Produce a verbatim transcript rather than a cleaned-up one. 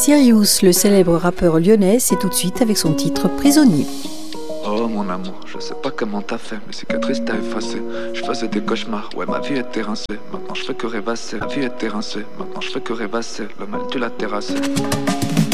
Sirius, le célèbre rappeur lyonnais, c'est tout de suite avec son titre Prisonnier. Oh mon amour, je sais pas comment t'as fait, mes cicatrices t'as effacé. Je faisais des cauchemars, ouais ma vie était rincée. Maintenant je fais que rêvasser, ma vie était rincée. Maintenant je fais que rêvasser, le mal tu l'as terrassé.